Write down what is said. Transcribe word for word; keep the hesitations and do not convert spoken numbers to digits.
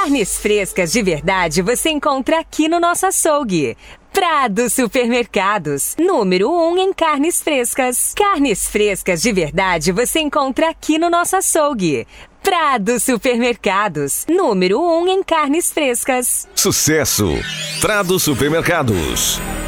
Carnes frescas de verdade você encontra aqui no nosso açougue. Prado Supermercados, número um em carnes frescas. Carnes frescas de verdade você encontra aqui no nosso açougue. Prado Supermercados, número um em carnes frescas. Sucesso! Prado Supermercados.